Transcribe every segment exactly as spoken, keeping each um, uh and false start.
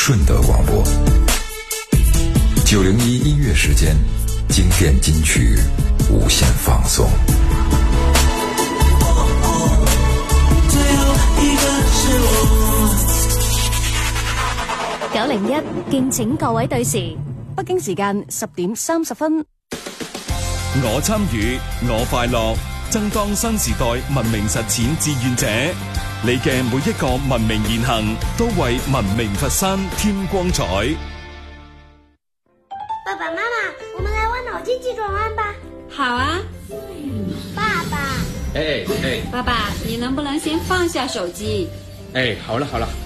顺德广播九零一音乐时间，经典金曲无限放送。 最後一個是我。 九零一，敬請各位對時。北京時間十點三十分。 我參與，我快樂，爭當新時代文明實踐志願者。你嘅每一個文明言行，都為文明佛山添光彩。 爸爸媽媽，我們來玩腦筋急轉彎吧。 好啊。 爸爸。 哎哎。 爸爸，你能不能先放下手機？ 哎，好了好了。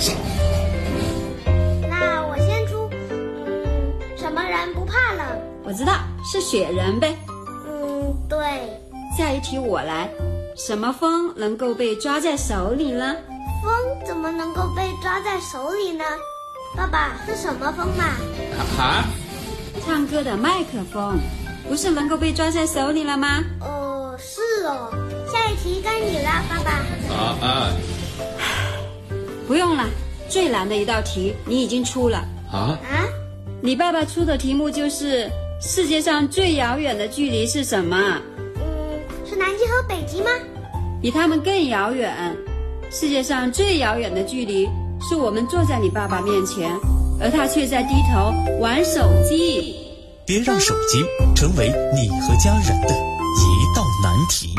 那我先出。嗯，什麼人不怕冷？ 我知道，是雪人唄。 嗯，對。 下一題我來。什麼風能夠被抓在手裏呢？ 風怎麼能夠被抓在手裏呢？爸爸，是什麼風嘛？ 啊？ 唱歌的麥克風，不是能夠被抓在手裏了嗎？ 哦，是哦。下一題該你了，爸爸。 啊啊。 不用了，最難的一道題你已經出了。 啊？ 啊？ 你爸爸出的題目就是世界上最遙遠的距離是什麼？ 是南極和北極嗎？ 比他們更遙遠。世界上最遙遠的距離是我們坐在你爸爸面前，而他卻在低頭玩手機。 別讓手機成為你和家人的一道難題。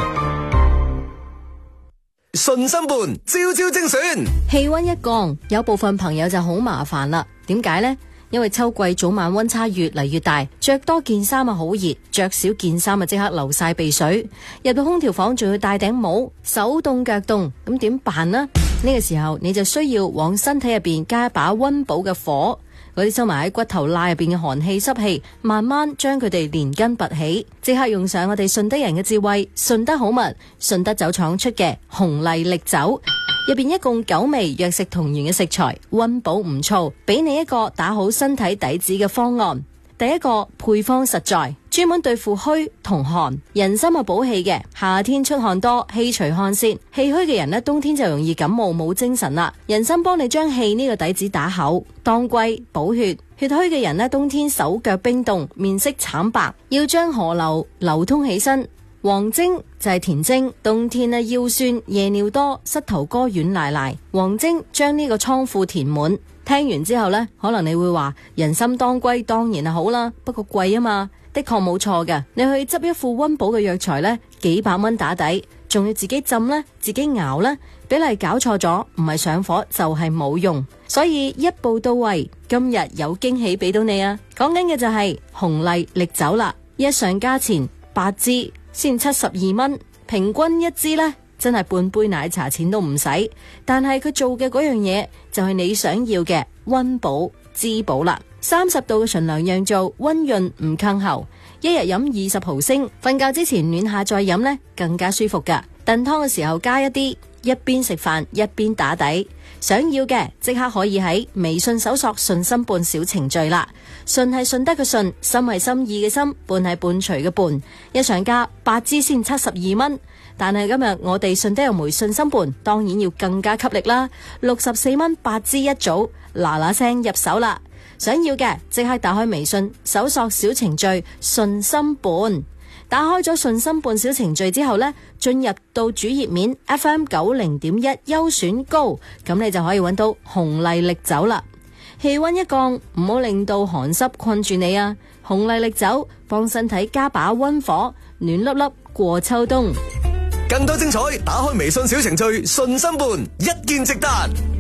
信心伴，朝朝精選。 氣溫一降，有部分朋友就好麻煩啦。點解呢？因為秋季早晚溫差越嚟越大，着多件衫啊好熱，着少件衫啊即刻流晒鼻水。入到空調房仲要戴頂帽，手凍腳凍，咁點辦呢？呢個時候你就需要往身體入邊加一把溫補嘅火，嗰啲收埋喺骨頭罅入邊嘅寒氣濕氣，慢慢將佢哋連根拔起。即刻用上我哋順德人嘅智慧，順德好物，順德酒廠出嘅紅麗力酒。入邊一共九味藥食同源嘅食材，溫補唔燥，俾你一個打好身體底子嘅方案。第一個配方實在，專門對付虛同寒。人參係補氣嘅，夏天出汗多，氣除汗泄，氣虛嘅人呢，冬天就容易感冒冇精神啦。人參幫你將氣呢個底子打厚。當歸補血，血虛嘅人呢，冬天手腳冰凍，面色慘白，要將河流流通起身。黃精就係田精，冬天呢腰酸夜尿多，膝頭哥軟賴賴，黃精將呢個倉庫填滿。聽完之後呢，可能你會話人參當歸當然係好啦，不過貴啊嘛。的確冇錯嘅，你去執一副溫補嘅藥材呢，幾百蚊打底，仲要自己浸呢，自己熬呢，比例搞錯咗，唔係上火就係冇用，所以一步到位。今日有驚喜俾到你啊！講緊嘅就係紅麗力酒啦，一上價錢八支。先七十二蚊，平均一支呢，真係半杯奶茶錢都唔使。但係佢做嘅嗰樣嘢就係你想要嘅溫補滋補啦。三十度嘅純糧釀造，溫潤唔坑喉。一日飲二十毫升，瞓覺之前暖下再飲呢，更加舒服噶。燉湯嘅時候加一啲，一邊食飯一邊打底。想要嘅即刻可以喺微信搜索順心伴小程序啦。順係順德嘅順，心係心意嘅心，伴係伴隨嘅伴。一上架八支先七十二蚊，但係今日我哋順德有枚順心伴，當然要更加給力啦。六十四蚊八支一組，嗱嗱聲入手啦！想要嘅即刻打開微信搜索小程序順心伴。打開咗順心伴小程序之後呢，進入到主頁面 F M 九零點一優選高，咁你就可以揾到紅麗力酒啦。氣溫一降，唔好令到寒濕困住你啊！紅麗力酒幫身體加把溫火，暖粒粒過秋冬。 更多精彩，打開微信小程序順心伴，一鍵直達。